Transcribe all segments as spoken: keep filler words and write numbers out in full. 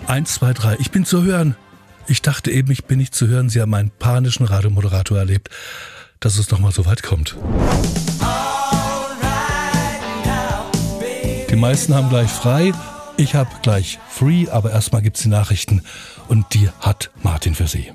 Eins, zwei, drei, ich bin zu hören. Ich dachte eben, ich bin nicht zu hören. Sie haben einen panischen Radiomoderator erlebt, dass es noch mal so weit kommt. Die meisten haben gleich frei, ich habe gleich free, aber erstmal gibt's die Nachrichten und die hat Martin für Sie.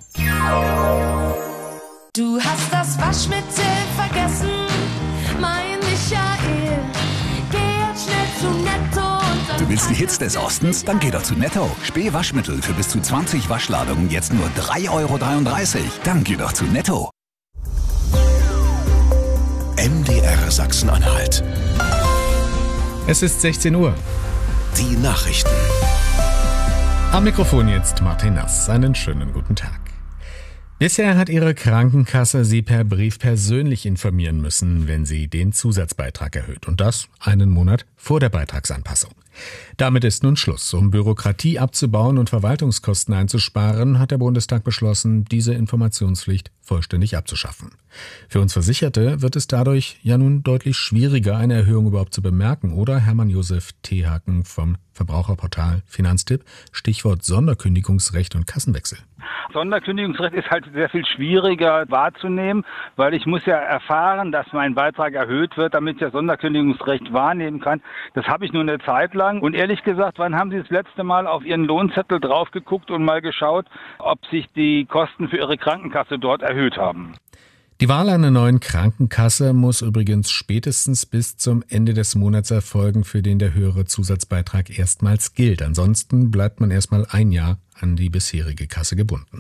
Du hast das Waschmittel vergessen, mein Michael. Geh jetzt schnell zu Netto und dann... Du willst die Hits des Ostens? Dann geh doch zu Netto. Spee-Waschmittel für bis zu zwanzig Waschladungen jetzt nur drei Euro dreiunddreißig. Dann geh doch zu Netto. M D R Sachsen-Anhalt. Es ist sechzehn Uhr. Die Nachrichten. Am Mikrofon jetzt Martin Nass. Einen schönen guten Tag. Bisher hat Ihre Krankenkasse Sie per Brief persönlich informieren müssen, wenn sie den Zusatzbeitrag erhöht. Und das einen Monat vor der Beitragsanpassung. Damit ist nun Schluss. Um Bürokratie abzubauen und Verwaltungskosten einzusparen, hat der Bundestag beschlossen, diese Informationspflicht vollständig abzuschaffen. Für uns Versicherte wird es dadurch ja nun deutlich schwieriger, eine Erhöhung überhaupt zu bemerken, oder? Hermann-Josef Thehaken vom Verbraucherportal Finanztipp, Stichwort Sonderkündigungsrecht und Kassenwechsel. Sonderkündigungsrecht ist halt sehr viel schwieriger wahrzunehmen, weil ich muss ja erfahren, dass mein Beitrag erhöht wird, damit ich das Sonderkündigungsrecht wahrnehmen kann. Das habe ich nur eine Zeit lang. Und ehrlich gesagt, wann haben Sie das letzte Mal auf Ihren Lohnzettel drauf geguckt und mal geschaut, ob sich die Kosten für Ihre Krankenkasse dort erhöht haben? Die Wahl einer neuen Krankenkasse muss übrigens spätestens bis zum Ende des Monats erfolgen, für den der höhere Zusatzbeitrag erstmals gilt. Ansonsten bleibt man erstmal ein Jahr an die bisherige Kasse gebunden.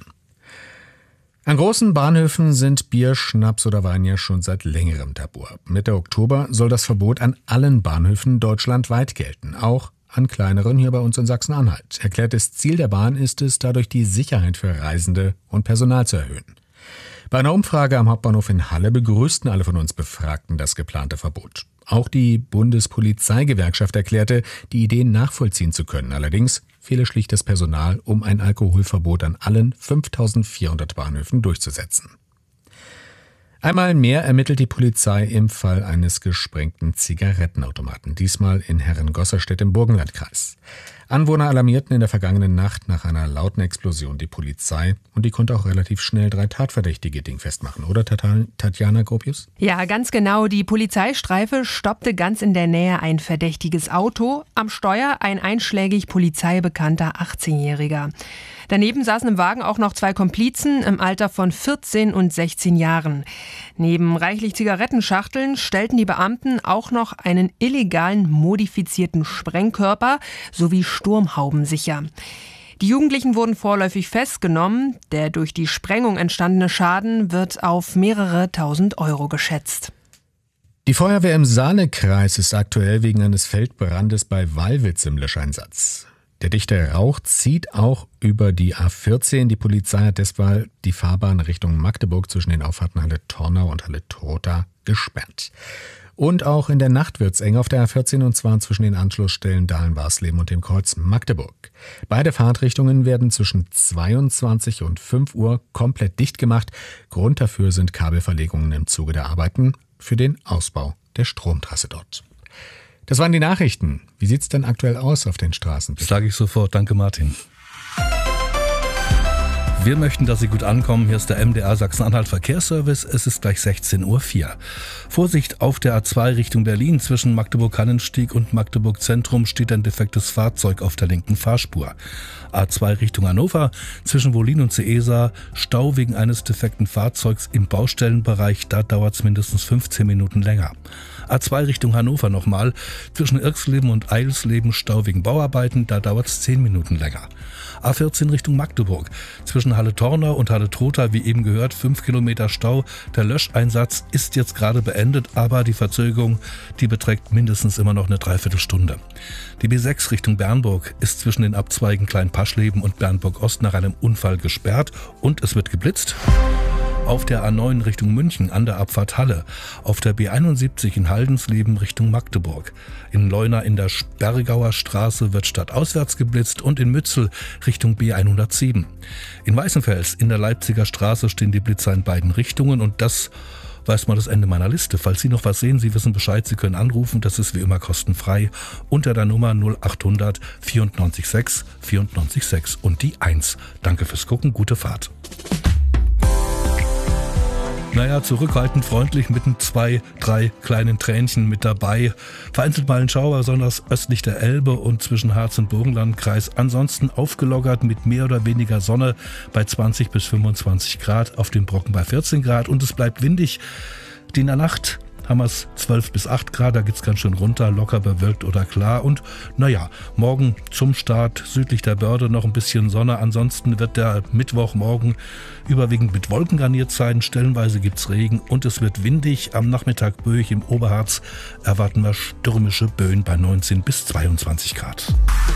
An großen Bahnhöfen sind Bier, Schnaps oder Wein ja schon seit längerem tabu. Mitte Oktober soll das Verbot an allen Bahnhöfen deutschlandweit gelten, auch an kleineren hier bei uns in Sachsen-Anhalt. Erklärtes Ziel der Bahn ist es, dadurch die Sicherheit für Reisende und Personal zu erhöhen. Bei einer Umfrage am Hauptbahnhof in Halle begrüßten alle von uns Befragten das geplante Verbot. Auch die Bundespolizeigewerkschaft erklärte, die Ideen nachvollziehen zu können. Allerdings fehle schlicht das Personal, um ein Alkoholverbot an allen fünftausendvierhundert Bahnhöfen durchzusetzen. Einmal mehr ermittelt die Polizei im Fall eines gesprengten Zigarettenautomaten, diesmal in Herrengosserstedt im Burgenlandkreis. Anwohner alarmierten in der vergangenen Nacht nach einer lauten Explosion die Polizei und die konnte auch relativ schnell drei Tatverdächtige dingfest machen, oder Tatjana Gropius? Ja, ganz genau. Die Polizeistreife stoppte ganz in der Nähe ein verdächtiges Auto. Am Steuer ein einschlägig polizeibekannter achtzehnjähriger. Daneben saßen im Wagen auch noch zwei Komplizen im Alter von vierzehn und sechzehn Jahren. Neben reichlich Zigarettenschachteln stellten die Beamten auch noch einen illegalen modifizierten Sprengkörper sowie Sturmhauben sicher. Die Jugendlichen wurden vorläufig festgenommen. Der durch die Sprengung entstandene Schaden wird auf mehrere tausend Euro geschätzt. Die Feuerwehr im Saale-Kreis ist aktuell wegen eines Feldbrandes bei Wallwitz im Löscheinsatz. Der dichte Rauch zieht auch über die A vierzehn. Die Polizei hat deshalb die Fahrbahn Richtung Magdeburg zwischen den Auffahrten Halle-Tornau und Halle-Trotha gesperrt. Und auch in der Nacht wird's eng auf der A vierzehn, und zwar zwischen den Anschlussstellen Dahlen-Warsleben und dem Kreuz Magdeburg. Beide Fahrtrichtungen werden zwischen zweiundzwanzig und fünf Uhr komplett dicht gemacht. Grund dafür sind Kabelverlegungen im Zuge der Arbeiten für den Ausbau der Stromtrasse dort. Das waren die Nachrichten. Wie sieht's denn aktuell aus auf den Straßen? Das sage ich sofort. Danke, Martin. Wir möchten, dass Sie gut ankommen. Hier ist der M D R Sachsen-Anhalt Verkehrsservice. Es ist gleich sechzehn Uhr vier. Vorsicht, auf der A zwei Richtung Berlin zwischen Magdeburg-Hannenstieg und Magdeburg-Zentrum steht ein defektes Fahrzeug auf der linken Fahrspur. A zwei Richtung Hannover zwischen Wollin und Seesa, Stau wegen eines defekten Fahrzeugs im Baustellenbereich. Da dauert es mindestens fünfzehn Minuten länger. A zwei Richtung Hannover nochmal, zwischen Irxleben und Eilsleben Stau wegen Bauarbeiten, da dauert es zehn Minuten länger. A vierzehn Richtung Magdeburg, zwischen Halle-Tornau und Halle-Trotha, wie eben gehört, fünf Kilometer Stau. Der Löscheinsatz ist jetzt gerade beendet, aber die Verzögerung, die beträgt mindestens immer noch eine Dreiviertelstunde. Die B sechs Richtung Bernburg ist zwischen den Abzweigen Klein-Paschleben und Bernburg-Ost nach einem Unfall gesperrt und es wird geblitzt. Auf der A neun Richtung München an der Abfahrt Halle, auf der B einundsiebzig in Haldensleben Richtung Magdeburg. In Leuna in der Sperrgauer Straße wird stadtauswärts geblitzt und in Mützel Richtung B hundertsieben. In Weißenfels in der Leipziger Straße stehen die Blitzer in beiden Richtungen und das weiß mal das Ende meiner Liste. Falls Sie noch was sehen, Sie wissen Bescheid, Sie können anrufen. Das ist wie immer kostenfrei unter der Nummer null achthundert vierundneunzig sechs vierundneunzig sechs und die eins. Danke fürs Gucken, gute Fahrt. Naja, zurückhaltend freundlich mit zwei, drei kleinen Tränchen mit dabei. Vereinzelt mal ein Schauer, besonders östlich der Elbe und zwischen Harz und Burgenlandkreis. Ansonsten aufgelockert mit mehr oder weniger Sonne bei zwanzig bis fünfundzwanzig Grad, auf dem Brocken bei vierzehn Grad und es bleibt windig. Die in der Nacht haben wir es zwölf bis acht Grad, da geht's ganz schön runter, locker bewölkt oder klar. Und naja, morgen zum Start südlich der Börde noch ein bisschen Sonne. Ansonsten wird der Mittwochmorgen überwiegend mit Wolken garniert sein. Stellenweise gibt's Regen und es wird windig. Am Nachmittag böig im Oberharz erwarten wir stürmische Böen bei neunzehn bis zweiundzwanzig Grad.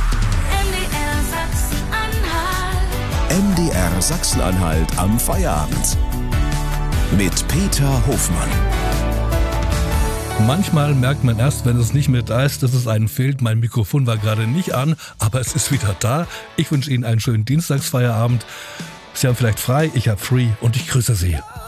M D R Sachsen-Anhalt am Feierabend. Mit Peter Hofmann. Manchmal merkt man erst, wenn es nicht mehr da ist, dass es einem fehlt. Mein Mikrofon war gerade nicht an, aber es ist wieder da. Ich wünsche Ihnen einen schönen Dienstagsfeierabend. Sie haben vielleicht frei, ich habe free und ich grüße Sie.